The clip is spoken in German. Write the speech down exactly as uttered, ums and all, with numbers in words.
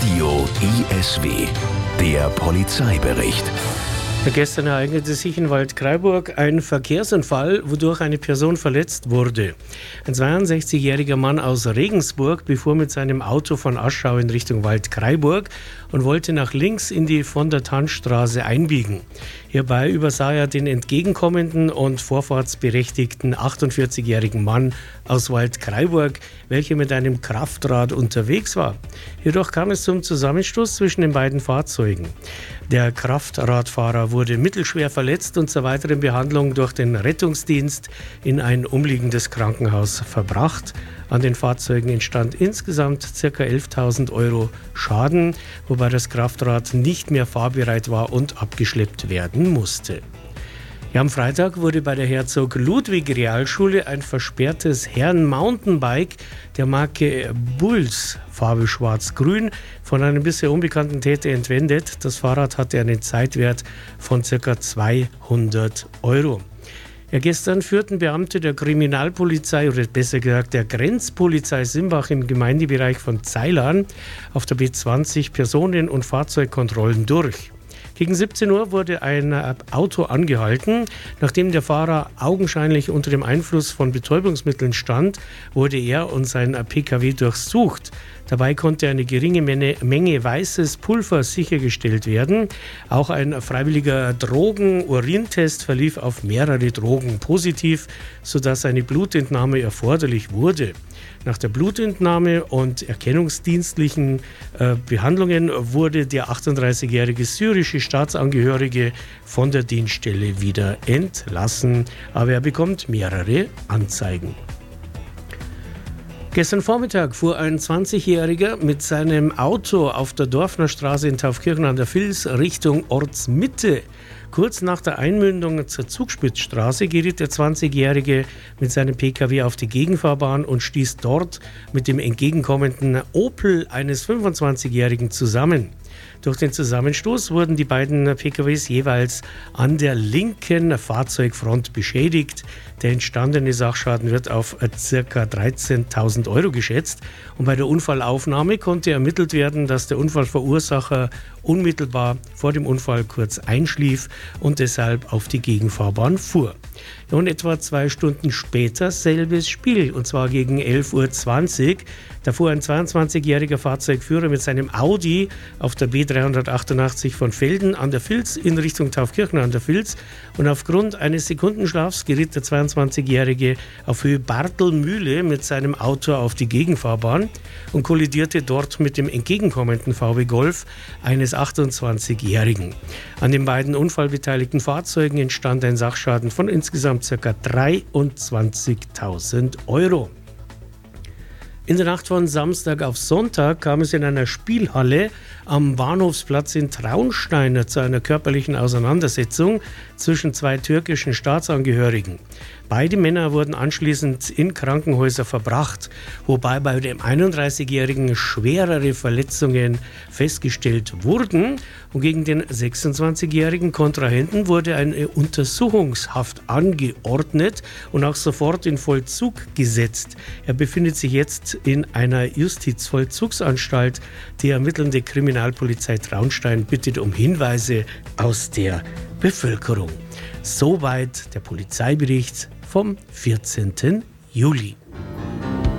Radio I S W, der Polizeibericht. Gestern ereignete sich in Waldkraiburg ein Verkehrsunfall, wodurch eine Person verletzt wurde. Ein zweiundsechzigjähriger Mann aus Regensburg befuhr mit seinem Auto von Aschau in Richtung Waldkraiburg und wollte nach links in die von der Tannstraße einbiegen. Hierbei übersah er den entgegenkommenden und vorfahrtsberechtigten achtundvierzigjährigen Mann aus Waldkraiburg, welcher mit einem Kraftrad unterwegs war. Jedoch kam es zum Zusammenstoß zwischen den beiden Fahrzeugen. Der Kraftradfahrer wurde mittelschwer verletzt und zur weiteren Behandlung durch den Rettungsdienst in ein umliegendes Krankenhaus verbracht. An den Fahrzeugen entstand insgesamt ca. elftausend Euro Schaden, wobei das Kraftrad nicht mehr fahrbereit war und abgeschleppt werden musste. Ja, am Freitag wurde bei der Herzog-Ludwig-Realschule ein versperrtes Herren-Mountainbike der Marke Bulls, Farbe schwarz-grün, von einem bisher unbekannten Täter entwendet. Das Fahrrad hatte einen Zeitwert von ca. zweihundert Euro. Ja, gestern führten Beamte der Kriminalpolizei, oder besser gesagt der Grenzpolizei Simbach im Gemeindebereich von Zeilan auf der B zwanzig Personen- und Fahrzeugkontrollen durch. Gegen siebzehn Uhr wurde ein Auto angehalten. Nachdem der Fahrer augenscheinlich unter dem Einfluss von Betäubungsmitteln stand, wurde er und sein P K W durchsucht. Dabei konnte eine geringe Menge weißes Pulver sichergestellt werden. Auch ein freiwilliger Drogen-Urintest verlief auf mehrere Drogen positiv, sodass eine Blutentnahme erforderlich wurde. Nach der Blutentnahme und erkennungsdienstlichen äh, Behandlungen wurde der achtunddreißigjährige syrische Staatsangehörige von der Dienststelle wieder entlassen, aber er bekommt mehrere Anzeigen. Gestern Vormittag fuhr ein zwanzigjähriger mit seinem Auto auf der Dorfner Straße in Taufkirchen an der Vils Richtung Ortsmitte. Kurz nach der Einmündung zur Zugspitzstraße geriet der zwanzigjährige mit seinem P K W auf die Gegenfahrbahn und stieß dort mit dem entgegenkommenden Opel eines fünfundzwanzigjährigen zusammen. Durch den Zusammenstoß wurden die beiden P K Ws jeweils an der linken Fahrzeugfront beschädigt. Der entstandene Sachschaden wird auf ca. dreizehntausend Euro geschätzt. Und bei der Unfallaufnahme konnte ermittelt werden, dass der Unfallverursacher unmittelbar vor dem Unfall kurz einschlief und deshalb auf die Gegenfahrbahn fuhr. Und etwa zwei Stunden später selbes Spiel, und zwar gegen elf Uhr zwanzig. Da fuhr ein zweiundzwanzigjähriger Fahrzeugführer mit seinem Audi auf der B dreihundertachtundachtzig von Velden an der Vils in Richtung Taufkirchen an der Vils. Und aufgrund eines Sekundenschlafs geriet der zweiundzwanzigjährige auf Höhe Bartelmühle mit seinem Auto auf die Gegenfahrbahn und kollidierte dort mit dem entgegenkommenden V W Golf eines achtundzwanzigjährigen. An den beiden unfallbeteiligten Fahrzeugen entstand ein Sachschaden von insgesamt ca. dreiundzwanzigtausend Euro. In der Nacht von Samstag auf Sonntag kam es in einer Spielhalle am Bahnhofsplatz in Traunstein zu einer körperlichen Auseinandersetzung zwischen zwei türkischen Staatsangehörigen. Beide Männer wurden anschließend in Krankenhäuser verbracht, wobei bei dem einunddreißigjährigen schwerere Verletzungen festgestellt wurden. Und gegen den sechsundzwanzigjährigen Kontrahenten wurde eine Untersuchungshaft angeordnet und auch sofort in Vollzug gesetzt. Er befindet sich jetzt in einer Justizvollzugsanstalt. Die ermittelnde Kriminalpolizei Traunstein bittet um Hinweise aus der Bevölkerung. Soweit der Polizeibericht vom vierzehnten Juli.